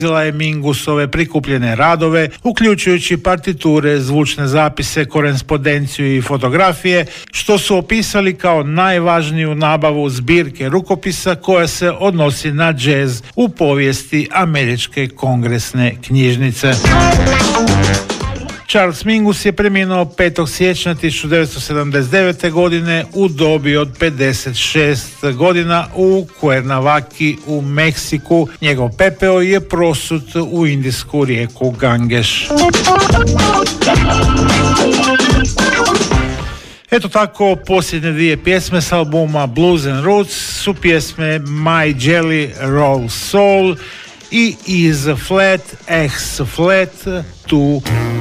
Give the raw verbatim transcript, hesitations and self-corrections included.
je Mingusove prikupljene radove, uključujući partiture, zvučne zapise, korespondenciju i fotografije, što su opisali kao najvažniju nabavu zbirke rukopisa koja se odnosi na džez u povijesti Američke kongresne knjižnice. Charles Mingus je preminuo petog siječnja tisuću devetsto sedamdeset devete. godine u dobi od pedeset šest godina u Cuernavaki u Meksiku. Njegov pepeo je prosut u indijsku rijeku Gangeš. Eto tako, posljednje dvije pjesme s albuma Blues and Roots su pjesme My Jelly Roll Soul i Is Flat, X Flat, tu